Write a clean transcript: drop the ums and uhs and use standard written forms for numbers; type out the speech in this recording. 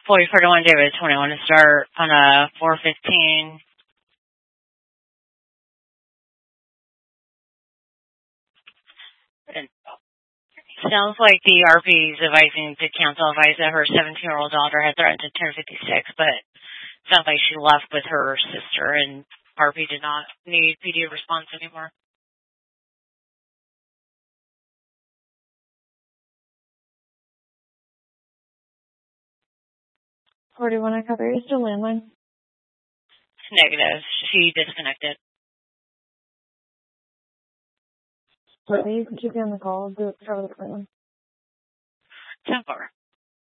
4041 David 21 to start on a 415. It sounds like the RP is advising the council advised that her 17-year-old daughter had threatened to turn 56, but it sounds like she left with her sister and RP did not need PD response anymore. 41, I cover. Is the landline? Negative. She disconnected. Please keep you on the call. Do it for the landline. 10-4.